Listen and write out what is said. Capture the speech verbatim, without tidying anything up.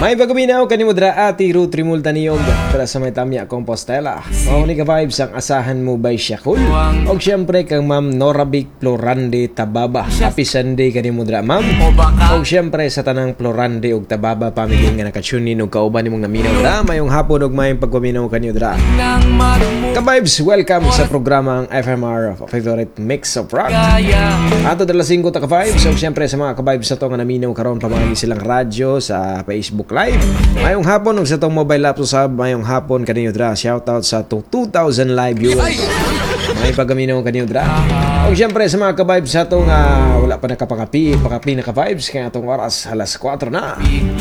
May pagaminaw kanimo dra ati Ruth Rimulta niyog para sa may tamya Compostela. Mao ni ka vibes ang asahan mo by Shakul. Og syempre kang Ma'am Norabic Florande Tababa. Happy Sunday kanimo dra ma'am. Og syempre sa tanang Florande og Tababa family nga nakatune in og kauban nimong naminaw dra mayong hapon og mayong pagpaminaw kanyo dra. Ka vibes, welcome sa programa ang F M R favorite mix of rock. Ato dala singko ta ka vibes. Og syempre sa mga ka vibes sa to nga naminaw karon pamagi silang radyo sa Facebook Live. Mayong hapon og sa tong mobile app sa mayong hapon kanyo dra. Shout out sa tong two thousand live viewers. May pagaminaw kanyo dra. Og syempre sa mga ka-vibes sa tong uh, wala pa nakapangapi, pakapi na ka-vibes kaya atong oras alas kwatro na.